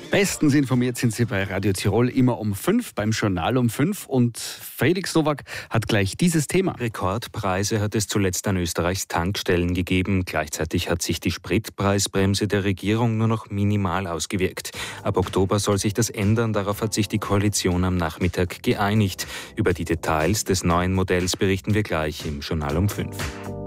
Bestens informiert sind Sie bei Radio Tirol immer um 5, beim Journal um 5. Und Felix Nowak hat gleich dieses Thema. Rekordpreise hat es zuletzt an Österreichs Tankstellen gegeben. Gleichzeitig hat sich die Spritpreisbremse der Regierung nur noch minimal ausgewirkt. Ab Oktober soll sich das ändern. Darauf hat sich die Koalition am Nachmittag geeinigt. Über die Details des neuen Modells berichten wir gleich im Journal um 5.